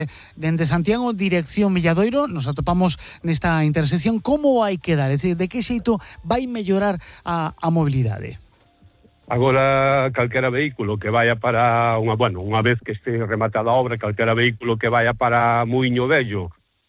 Dende Santiago, dirección Milladoiro, nos atopamos nesta intersección. Como vai quedar? É dicir, de que xeito vai mellorar a mobilidade? Agora, calquera vehículo que vaya para unha vez que este rematada a obra, calquera vehículo que vaya para Muiño Vello,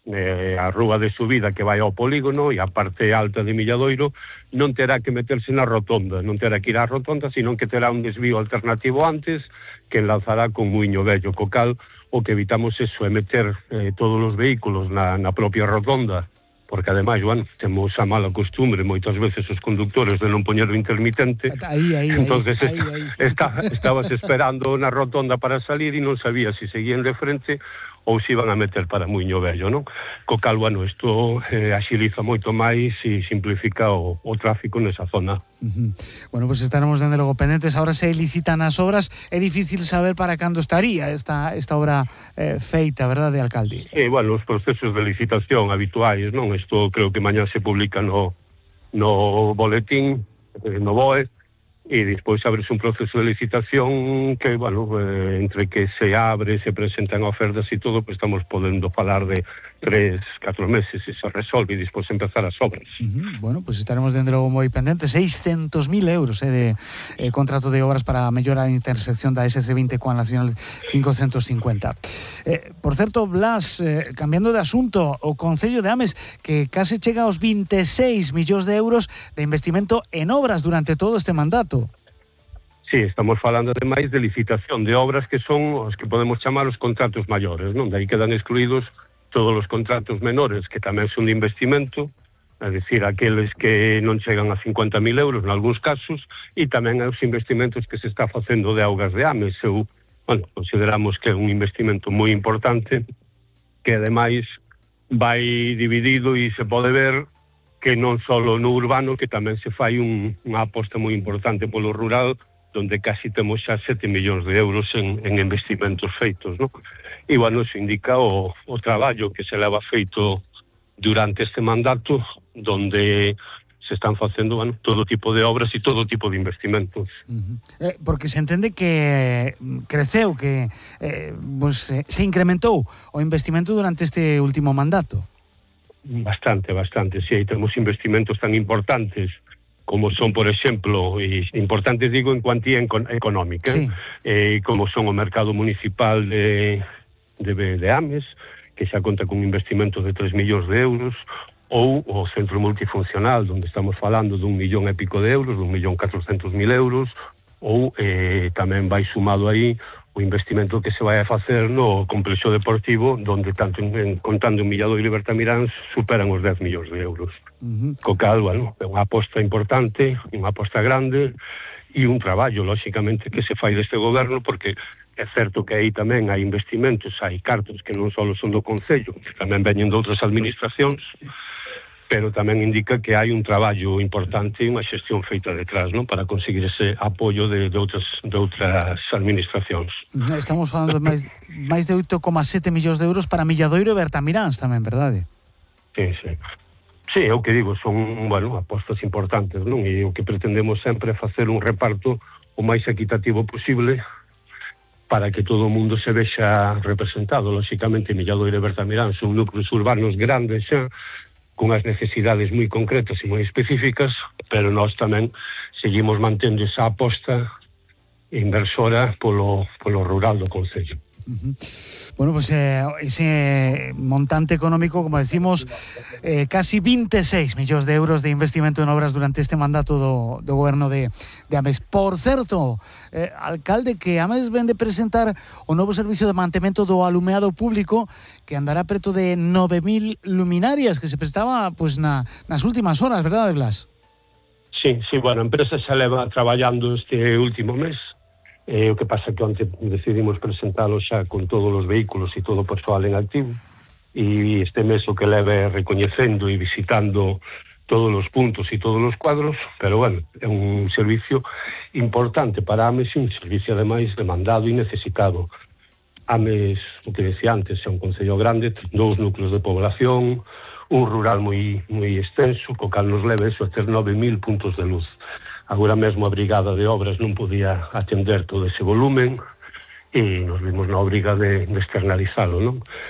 a rúa de subida que vai ao polígono e a parte alta de Milladoiro, non terá que meterse na rotonda, non terá que ir á rotonda, sino que terá un desvío alternativo antes que enlazará con Muiño Vello, co cal o que evitamos eso é meter todos os vehículos na propia rotonda, porque ademais, temos a mala costumbre moitas veces os conductores de non poñer o intermitente. Entonces estabas esperando na rotonda para salir e non sabías se seguían de frente ou se iban a meter para Muiño Vello, non? Co cal, isto axiliza moito máis e simplifica o tráfico nesa zona. Bueno, pues estaremos dende logo pendentes. Ahora se licitan as obras. É difícil saber para cando estaría esta obra feita, verdade, alcalde? Os procesos de licitación habituais, non? Isto creo que mañá se publica no boletín, no BOE, e despois abres un proceso de licitación que, entre que se abre, se presentan ofertas e todo, pues estamos podendo falar de 3-4 meses e se resolve e despois empezar as obras. Bueno, pues estaremos dentro moi pendentes. 600.000 euros de contrato de obras para mellorar a intersección da SC20 coa Nacional 550. Por certo, Blas, cambiando de asunto, o Concello de Ames, que case chega aos 26 millóns de euros de investimento en obras durante todo este mandato. Sí, estamos falando ademais de licitación de obras que son os que podemos chamar os contratos maiores, non? De aí quedan excluídos todos os contratos menores, que tamén son de investimento, é dicir, aqueles que non chegan a 50.000 euros en algúns casos, e tamén os investimentos que se está facendo de Augas de Ames. Consideramos que é un investimento moi importante, que ademais vai dividido e se pode ver que non só no urbano, que tamén se fai unha aposta moi importante polo rural, donde casi temos xa 7 millóns de euros en investimentos feitos, non? E, iso indica o traballo que se leva feito durante este mandato, donde se están facendo, todo tipo de obras e todo tipo de investimentos. Porque se entende que creceu, que se incrementou o investimento durante este último mandato. Bastante. Si aí temos investimentos tan importantes como son, por exemplo, importantes digo en cuantía económica, como son o mercado municipal de Ames, que xa conta con un investimento de 3 millóns de euros, ou o centro multifuncional, onde estamos falando de 1 millón e pico de euros, 1.400.000 euros, ou tamén vai sumado aí o investimento que se vai a facer no complexo deportivo, donde tanto contando en Milladoiro e Bertamirán superan os 10 millóns de euros. Co cal, é unha aposta importante, unha aposta grande e un traballo, lóxicamente, que se fai deste goberno, porque é certo que aí tamén hai investimentos, hai cartos que non só son do Concello, que tamén veñen de outras administracións, pero tamén indica que hai un traballo importante e unha xestión feita detrás, non? Para conseguir ese apoio de outras administracións. Estamos falando de máis de 8,7 millóns de euros para Milladoiro e Bertamiráns tamén, verdade? Sí. Sí, é o que digo, son, apostas importantes, non? E o que pretendemos sempre é facer un reparto o máis equitativo posible para que todo o mundo se vexa representado. Lóxicamente, Milladoiro e Bertamiráns son núcleos urbanos grandes xa, con as necesidades moi concretas e moi específicas, pero nós tamén seguimos mantendo esa aposta inversora polo rural do Concello. Bueno, pues ese montante económico, como decimos, casi 26 millóns de euros de investimento en obras durante este mandato do goberno de Ames. Por certo, alcalde, que Ames ven de presentar o novo servicio de mantemento do alumeado público, que andará preto de 9.000 luminarias, que se prestaba nas últimas horas, verdade, Blas? Sí, a empresa xa leva traballando este último mes. O que pasa que onte decidimos presentalo xa con todos os vehículos e todo o persoal en activo, e este mes o que leve recoñecendo e visitando todos os puntos e todos os cuadros, pero é un servicio importante para Ames e un servicio ademais demandado e necesitado. Ames, o que decía antes, é un concello grande, 2 núcleos de población, un rural moi extenso, co cal nos leva eso a ter 9.000 puntos de luz. Agora mesmo a Brigada de Obras non podía atender todo ese volumen e nos vimos na obriga de externalizalo, non?